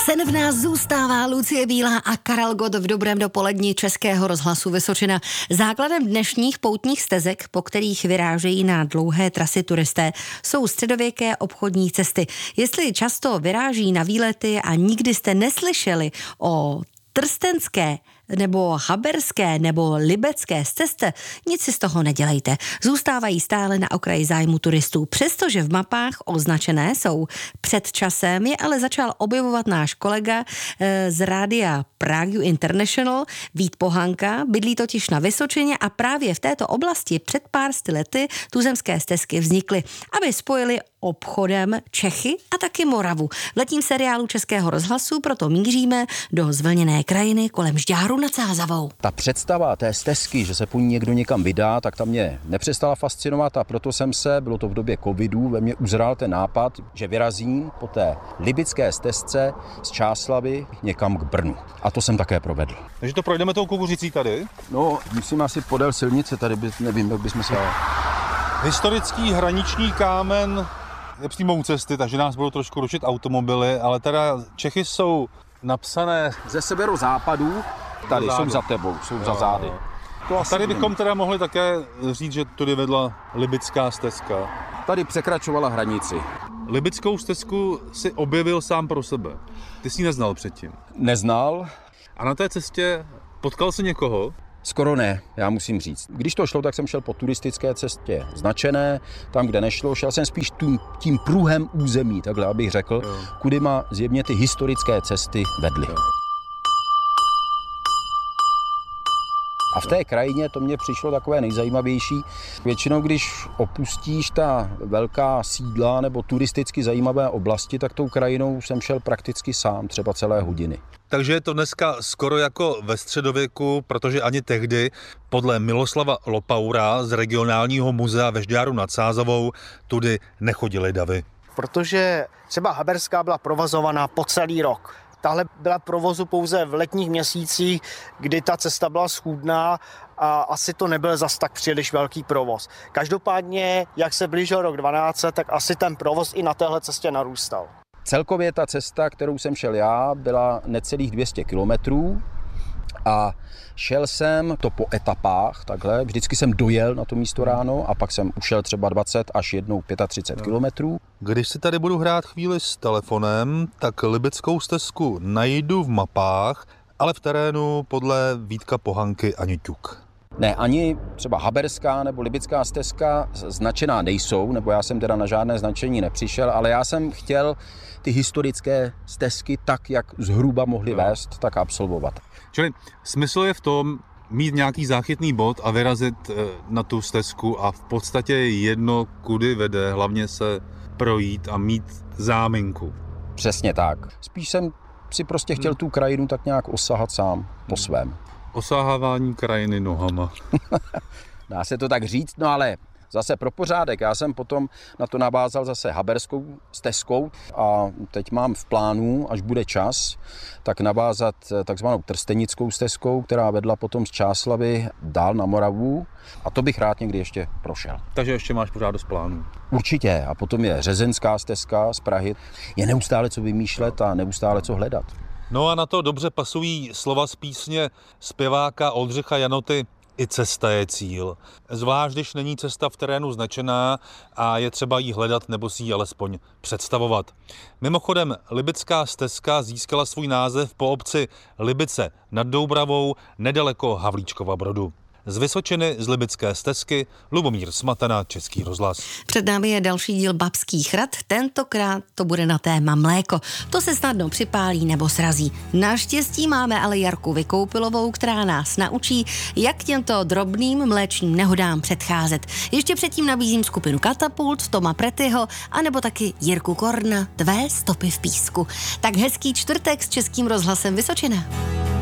Sen v nás zůstává. Lucie Bílá a Karel Gott v dobrém dopoledni Českého rozhlasu Vysočina. Základem dnešních poutních stezek, po kterých vyrážejí na dlouhé trasy turisté, jsou středověké obchodní cesty. Jestli často vyráží na výlety a nikdy jste neslyšeli o trstenské nebo haberské nebo libecké stezce, nic si z toho nedělejte. Zůstávají stále na okraji zájmu turistů, přestože v mapách označené jsou. Před časem je ale začal objevovat náš kolega z rádia Prague International, Vít Pohanka, bydlí totiž na Vysočině a právě v této oblasti před pár lety tuzemské stezky vznikly, aby spojili obchodem Čechy a taky Moravu. V letním seriálu Českého rozhlasu proto míříme do zvlněné krajiny kolem Žďáru nad Sázavou. Ta představa té stezky, že se po ní někdo někam vydá, tak ta mě nepřestala fascinovat a proto bylo to v době covidu, ve mně uzrál ten nápad, že vyrazím po té libické stezce z Čáslavi někam k Brnu. A to jsem také provedl. Takže to projdeme tou Kukuřicí tady? No, musím asi podél silnice, tady nevím, jak bychom se... Historický hraniční kámen je přímo u cesty, takže nás budou trošku rušit automobily, ale teda Čechy jsou napsané ze severozápadu, tady jsou za tebou, jsou za zády. A tady bychom teda mohli také říct, že tudy vedla libická stezka. Tady překračovala hranici. Libickou stezku si objevil sám pro sebe. Ty jsi ji neznal předtím. Neznal. A na té cestě potkal jsi někoho? Skoro ne, já musím říct. Když to šlo, tak jsem šel po turistické cestě značené, tam, kde nešlo, šel jsem spíš tím pruhem území, takhle abych řekl, kudy má zjevně ty historické cesty vedly. A v té krajině to mně přišlo takové nejzajímavější. Většinou, když opustíš ta velká sídla nebo turisticky zajímavé oblasti, tak tou krajinou jsem šel prakticky sám, třeba celé hodiny. Takže je to dneska skoro jako ve středověku, protože ani tehdy podle Miloslava Lopaura z regionálního muzea ve Žďáru nad Sázavou tudy nechodily davy. Protože třeba haberská byla provozovaná po celý rok. Tahle byla provozu pouze v letních měsících, kdy ta cesta byla schůdná a asi to nebyl zas tak příliš velký provoz. Každopádně, jak se blížil rok 1200, tak asi ten provoz i na téhle cestě narůstal. Celkově ta cesta, kterou jsem šel já, byla necelých 200 kilometrů a šel jsem to po etapách, takhle. Vždycky jsem dojel na to místo ráno a pak jsem ušel třeba 20 až jednou 35 kilometrů. Když si tady budu hrát chvíli s telefonem, tak libickou stezku najdu v mapách, ale v terénu podle Vítka Pohanky ani ťuk. Ne, ani třeba haberská nebo libická stezka značená nejsou, nebo já jsem teda na žádné značení nepřišel, ale já jsem chtěl ty historické stezky tak, jak zhruba mohly vést, tak absolvovat. Čili smysl je v tom mít nějaký záchytný bod a vyrazit na tu stezku a v podstatě jedno, kudy vede, hlavně se projít a mít záminku. Přesně tak. Spíš jsem si prostě chtěl tu krajinu tak nějak osahat sám po svém. Osahávání krajiny nohama. Dá se to tak říct, no ale zase pro pořádek. Já jsem potom na to navázal zase haberskou stezkou a teď mám v plánu, až bude čas, tak navázat takzvanou trstenickou stezkou, která vedla potom z Čáslavy dál na Moravu a to bych rád někdy ještě prošel. Takže ještě máš pořád dost plánů. Určitě. A potom je řezenská stezka z Prahy. Je neustále co vymýšlet a neustále co hledat. No a na to dobře pasují slova z písně zpěváka Oldřicha Janoty I cesta je cíl. Zvlášť, když není cesta v terénu značená a je třeba jí hledat nebo si ji alespoň představovat. Mimochodem, libická stezka získala svůj název po obci Libice nad Doubravou nedaleko Havlíčkova Brodu. Z Vysočiny, z libické stezky, Lubomír Smatana, Český rozhlas. Před námi je další díl Babských rad, tentokrát to bude na téma mléko. To se snadno připálí nebo srazí. Naštěstí máme ale Jarku Vykoupilovou, která nás naučí, jak těmto drobným mléčním nehodám předcházet. Ještě předtím nabízím skupinu Katapult, Toma Pretyho, anebo taky Jirku Korna, Tvé stopy v písku. Tak hezký čtvrtek s Českým rozhlasem Vysočina.